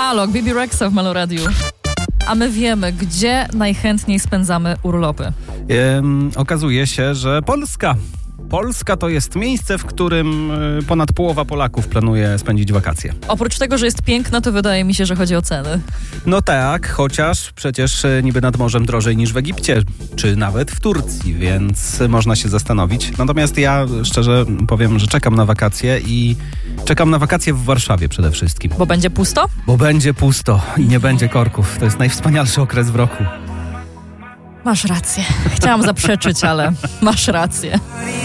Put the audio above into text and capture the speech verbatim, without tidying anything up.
Alok, Bibi Rexa w Melo Radio. A my wiemy, gdzie najchętniej spędzamy urlopy. Ehm, okazuje się, że Polska. Polska to jest miejsce, w którym ponad połowa Polaków planuje spędzić wakacje. Oprócz tego, że jest piękna, to wydaje mi się, że chodzi o ceny. No tak, chociaż przecież niby nad morzem drożej niż w Egipcie, czy nawet w Turcji, więc można się zastanowić. Natomiast ja szczerze powiem, że czekam na wakacje i czekam na wakacje w Warszawie przede wszystkim. Bo będzie pusto? Bo będzie pusto i nie będzie korków. To jest najwspanialszy okres w roku. Masz rację. Chciałam zaprzeczyć, ale masz rację.